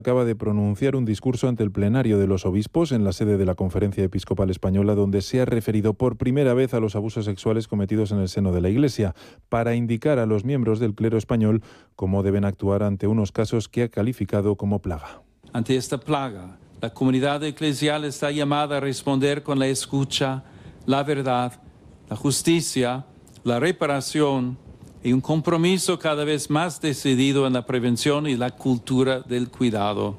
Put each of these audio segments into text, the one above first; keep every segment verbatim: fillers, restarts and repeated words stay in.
acaba de pronunciar un discurso ante el plenario de los obispos en la sede de la Conferencia Episcopal Española, donde se ha referido por primera vez a los abusos sexuales cometidos en el seno de la Iglesia, para indicar a los miembros del clero español cómo deben actuar ante unos casos que ha calificado como plaga. Ante esta plaga, la comunidad eclesial está llamada a responder con la escucha, la verdad, la justicia, la reparación y un compromiso cada vez más decidido en la prevención y la cultura del cuidado.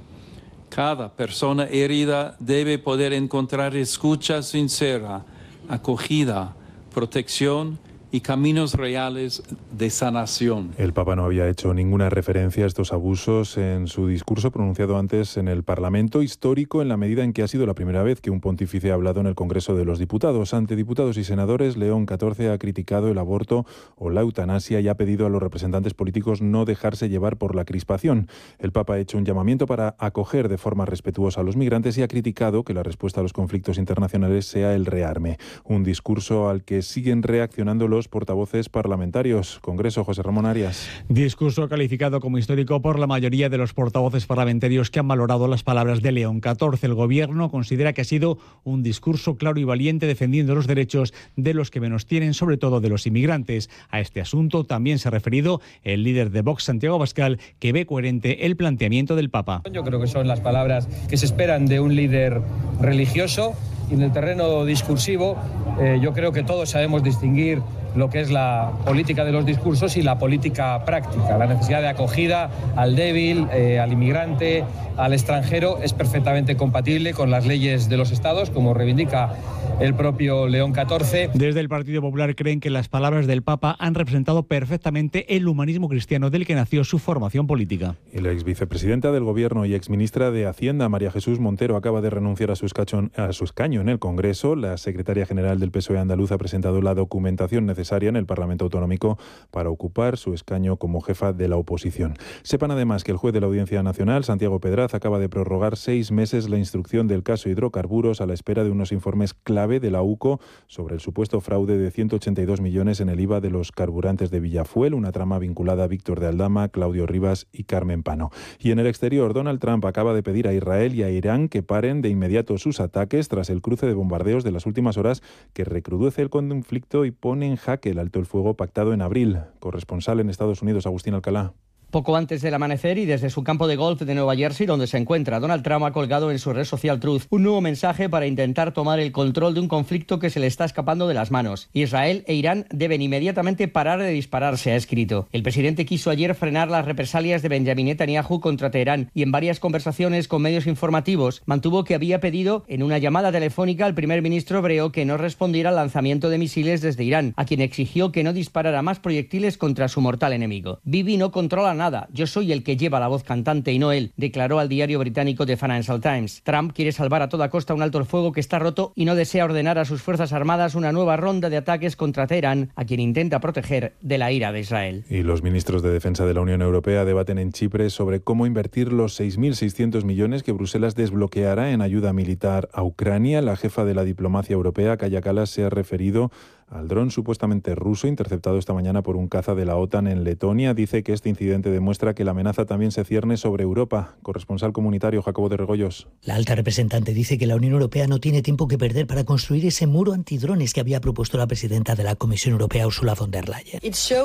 Cada persona herida debe poder encontrar escucha sincera, acogida, protección y caminos reales de sanación. El Papa no había hecho ninguna referencia a estos abusos en su discurso pronunciado antes en el Parlamento, histórico en la medida en que ha sido la primera vez que un pontífice ha hablado en el Congreso de los Diputados. Ante diputados y senadores, León catorce ha criticado el aborto o la eutanasia y ha pedido a los representantes políticos no dejarse llevar por la crispación. El Papa ha hecho un llamamiento para acoger de forma respetuosa a los migrantes y ha criticado que la respuesta a los conflictos internacionales sea el rearme. Un discurso al que siguen reaccionando los portavoces parlamentarios. Congreso, José Ramón Arias. Discurso calificado como histórico por la mayoría de los portavoces parlamentarios que han valorado las palabras de León catorce. El Gobierno considera que ha sido un discurso claro y valiente defendiendo los derechos de los que menos tienen, sobre todo de los inmigrantes. A este asunto también se ha referido el líder de Vox, Santiago Abascal, que ve coherente el planteamiento del Papa. Yo creo que son las palabras que se esperan de un líder religioso. Y en el terreno discursivo, eh, yo creo que todos sabemos distinguir lo que es la política de los discursos y la política práctica. La necesidad de acogida al débil, eh, al inmigrante, al extranjero, es perfectamente compatible con las leyes de los estados, como reivindica el propio León catorce. Desde el Partido Popular creen que las palabras del Papa han representado perfectamente el humanismo cristiano del que nació su formación política. Y la exvicepresidenta del Gobierno y exministra de Hacienda, María Jesús Montero, acaba de renunciar a su, escacho, a su escaño en el Congreso. La secretaria general del P S O E andaluz ha presentado la documentación necesaria en el Parlamento Autonómico para ocupar su escaño como jefa de la oposición. Sepan además que el juez de la Audiencia Nacional, Santiago Pedraz, acaba de prorrogar seis meses la instrucción del caso hidrocarburos a la espera de unos informes clave de la U C O sobre el supuesto fraude de ciento ochenta y dos millones en el I V A de los carburantes de Villafuel, una trama vinculada a Víctor de Aldama, Claudio Rivas y Carmen Pano. Y en el exterior, Donald Trump acaba de pedir a Israel y a Irán que paren de inmediato sus ataques tras el cruce de bombardeos de las últimas horas que recrudece el conflicto y pone en jaque el alto el fuego pactado en abril. Corresponsal en Estados Unidos, Agustín Alcalá. Poco antes del amanecer y desde su campo de golf de Nueva Jersey, donde se encuentra, Donald Trump ha colgado en su red social Truth un nuevo mensaje para intentar tomar el control de un conflicto que se le está escapando de las manos. Israel e Irán deben inmediatamente parar de dispararse, ha escrito. El presidente quiso ayer frenar las represalias de Benjamin Netanyahu contra Teherán y en varias conversaciones con medios informativos mantuvo que había pedido en una llamada telefónica al primer ministro hebreo que no respondiera al lanzamiento de misiles desde Irán, a quien exigió que no disparara más proyectiles contra su mortal enemigo. Bibi no controla nada. Nada, yo soy el que lleva la voz cantante y no él, declaró al diario británico The Financial Times. Trump quiere salvar a toda costa un alto el fuego que está roto y no desea ordenar a sus fuerzas armadas una nueva ronda de ataques contra Teherán, a quien intenta proteger de la ira de Israel. Y los ministros de Defensa de la Unión Europea debaten en Chipre sobre cómo invertir los seis mil seiscientos millones que Bruselas desbloqueará en ayuda militar a Ucrania. La jefa de la diplomacia europea, Kaja Kallas, se ha referido al dron supuestamente ruso interceptado esta mañana por un caza de la OTAN en Letonia. Dice que este incidente demuestra que la amenaza también se cierne sobre Europa. Corresponsal comunitario, Jacobo de Regoyos. La alta representante dice que la Unión Europea no tiene tiempo que perder para construir ese muro antidrones que había propuesto la presidenta de la Comisión Europea, Ursula von der Leyen.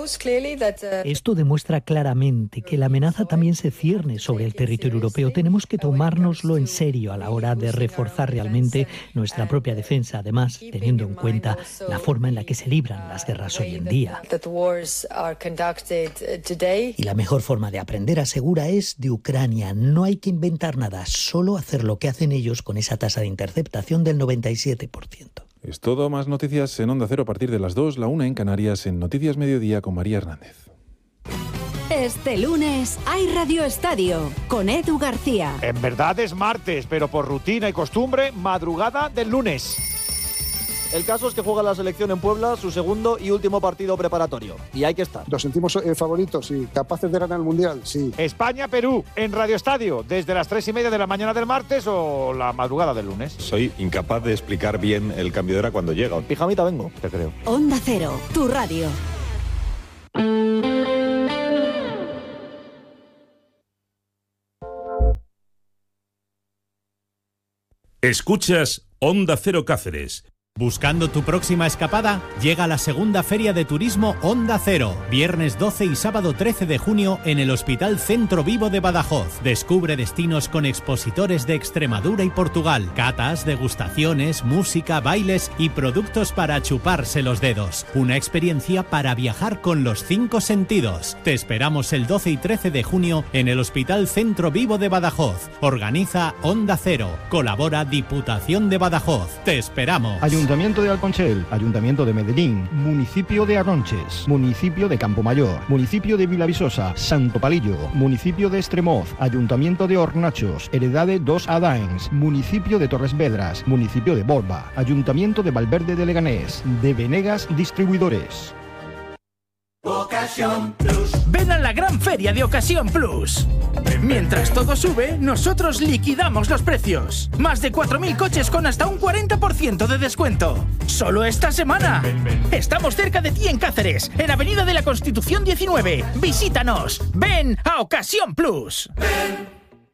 Esto demuestra claramente que la amenaza también se cierne sobre el territorio europeo. Tenemos que tomárnoslo en serio a la hora de reforzar realmente nuestra propia defensa, además teniendo en cuenta la forma en la que se libran las guerras hoy en día. Y la mejor forma de aprender, asegura, es de Ucrania. No hay que inventar nada, solo hacer lo que hacen ellos con esa tasa de interceptación del noventa y siete por ciento. Es todo, más noticias en Onda Cero a partir de las dos, la una en Canarias, en Noticias Mediodía con María Hernández. Este lunes hay Radio Estadio con Edu García. En verdad es martes, pero por rutina y costumbre, madrugada del lunes. El caso es que juega la selección en Puebla su segundo y último partido preparatorio. Y hay que estar. Nos sentimos eh, favoritos y capaces de ganar el Mundial, sí. España-Perú en Radio Estadio, desde las tres y media de la mañana del martes o la madrugada del lunes. Soy incapaz de explicar bien el cambio de hora cuando llega. Pijamita vengo, te creo. Onda Cero, tu radio. Escuchas Onda Cero Cáceres. ¿Buscando tu próxima escapada? Llega la segunda Feria de Turismo Onda Cero, viernes doce y sábado trece de junio en el Hospital Centro Vivo de Badajoz. Descubre destinos con expositores de Extremadura y Portugal, catas, degustaciones, música, bailes y productos para chuparse los dedos. Una experiencia para viajar con los cinco sentidos. Te esperamos el doce y trece de junio en el Hospital Centro Vivo de Badajoz. Organiza Onda Cero. Colabora Diputación de Badajoz. Te esperamos. Ayuntamiento de Alconchel, Ayuntamiento de Medellín, Municipio de Arronches, Municipio de Campomayor, Municipio de Vilavisosa, Santo Palillo, Municipio de Estremoz, Ayuntamiento de Hornachos, Heredade dos Adaens, Municipio de Torres Vedras, Municipio de Borba, Ayuntamiento de Valverde de Leganés, de Venegas Distribuidores. Ocasión Plus. Ven a la gran feria de Ocasión Plus. Mientras todo sube, nosotros liquidamos los precios. Más de cuatro mil coches con hasta un cuarenta por ciento de descuento. Solo esta semana. Ven, ven, ven. Estamos cerca de ti en Cáceres, en Avenida de la Constitución diecinueve. Visítanos. Ven a Ocasión Plus. Ven.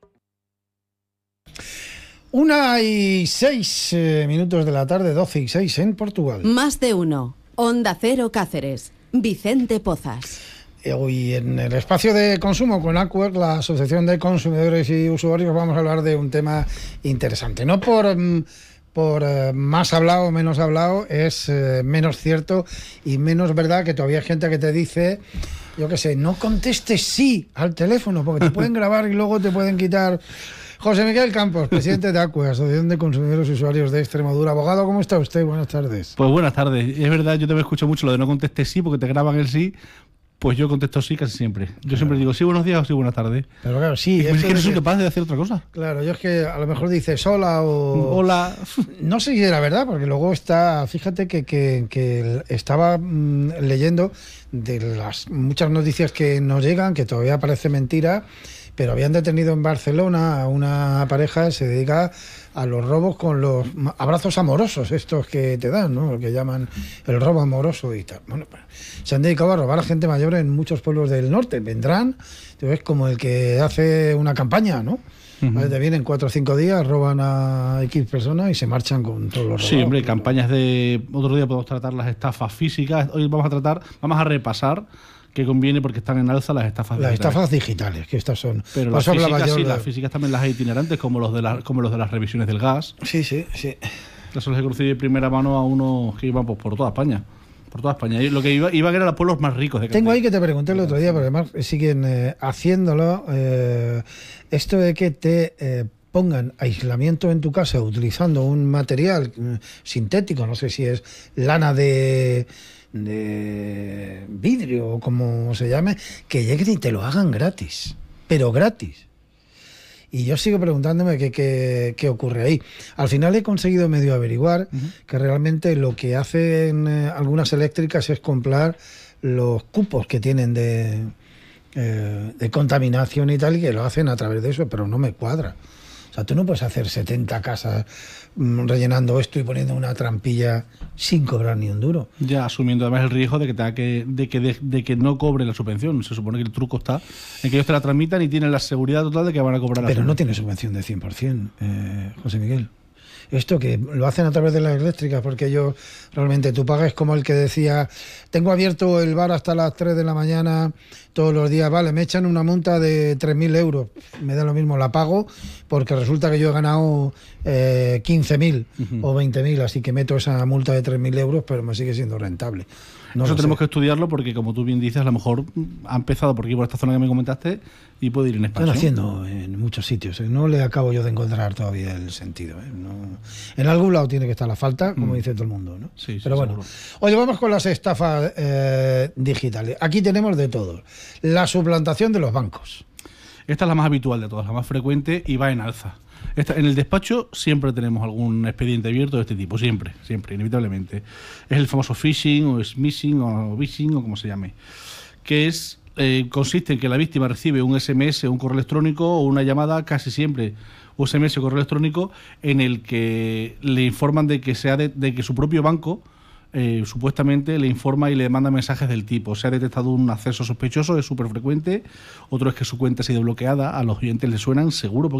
Una y seis eh, minutos de la tarde, doce y seis en Portugal. Más de uno. Onda Cero Cáceres. Vicente Pozas. Hoy en el espacio de consumo con Acuer, la Asociación de Consumidores y Usuarios, vamos a hablar de un tema interesante. No por, por más hablado o menos hablado, es menos cierto y menos verdad que todavía hay gente que te dice, yo qué sé, no contestes sí al teléfono porque te pueden grabar y luego te pueden quitar. José Miguel Campos, presidente de Acuer, Asociación de Consumidores y Usuarios de Extremadura. Abogado, ¿cómo está usted? Buenas tardes. Pues buenas tardes. Es verdad, yo también escucho mucho lo de no contestes sí porque te graban el sí. Pues yo contesto sí casi siempre. Yo claro. siempre digo sí, buenos días o sí, buenas tardes. Pero claro, sí. Es que no soy capaz de hacer otra cosa. Claro, yo es que a lo mejor dices hola o... Hola. No sé si es la verdad, porque luego está... Fíjate que, que, que estaba mmm, leyendo de las muchas noticias que nos llegan, que todavía parece mentira, pero habían detenido en Barcelona a una pareja que se dedica a los robos con los abrazos amorosos, estos que te dan, ¿no? Lo que llaman el robo amoroso y tal. Bueno, pues, se han dedicado a robar a gente mayor en muchos pueblos del norte. Vendrán, tú ves, como el que hace una campaña, ¿no? Uh-huh. Te vienen cuatro o cinco días, roban a X personas y se marchan con todos los robos. Sí, hombre, campañas de... Otro día podemos tratar las estafas físicas. Hoy vamos a tratar, vamos a repasar que conviene porque están en alza las estafas las digitales. estafas digitales, que estas son. Pero las físicas sí, de... las físicas también las hay itinerantes, como los de la, como los de las revisiones del gas. Sí, sí, sí. Eso les he conocido de primera mano a unos que iban pues, por toda España. Por toda España. Y lo que iba, iban eran los pueblos más ricos de Tengo ahí que te pregunté el otro día, porque además siguen eh, haciéndolo. Eh, esto de que te eh, pongan aislamiento en tu casa utilizando un material eh, sintético, no sé si es lana de. de vidrio o como se llame, que lleguen y te lo hagan gratis, pero gratis. Y yo sigo preguntándome qué, qué, qué ocurre ahí. Al final he conseguido medio averiguar uh-huh. que realmente lo que hacen eh, algunas eléctricas es comprar los cupos que tienen de, eh, de contaminación y tal, y que lo hacen a través de eso, pero no me cuadra. O sea, tú no puedes hacer setenta casas mmm, rellenando esto y poniendo una trampilla sin cobrar ni un duro. Ya, asumiendo además el riesgo de que tenga que, de que, de, de que no cobre la subvención. Se supone que el truco está en que ellos te la tramitan y tienen la seguridad total de que van a cobrar la Pero subvención. No tiene subvención de cien por ciento, eh, José Miguel. Esto que lo hacen a través de las eléctricas, porque ellos realmente tú pagas como el que decía, tengo abierto el bar hasta las tres de la mañana todos los días, vale, me echan una multa de tres mil euros, me da lo mismo, la pago, porque resulta que yo he ganado eh, quince mil uh-huh. o veinte mil, así que meto esa multa de tres mil euros, pero me sigue siendo rentable. No Eso tenemos sé. que estudiarlo porque, como tú bien dices, a lo mejor ha empezado por aquí, por esta zona que me comentaste, y puede ir en expansión. Están haciendo en muchos sitios. ¿eh? No le acabo yo de encontrar todavía el sentido. ¿eh? No... En algún lado tiene que estar la falta, como mm. dice todo el mundo. ¿no? Sí, sí, Pero bueno, seguro. Oye, vamos con las estafas eh, digitales. Aquí tenemos de todo. La suplantación de los bancos. Esta es la más habitual de todas, la más frecuente y va en alza. Esta, en el despacho siempre tenemos algún expediente abierto de este tipo, siempre, siempre, inevitablemente. Es el famoso phishing o smishing o vishing o como se llame, que es eh, consiste en que la víctima recibe un S M S, un correo electrónico o una llamada, casi siempre un S M S o correo electrónico, en el que le informan de que, sea de, de que su propio banco Eh, supuestamente le informa y le manda mensajes del tipo: se ha detectado un acceso sospechoso, es súper frecuente. Otro es que su cuenta ha sido bloqueada. A los oyentes les suenan seguro porque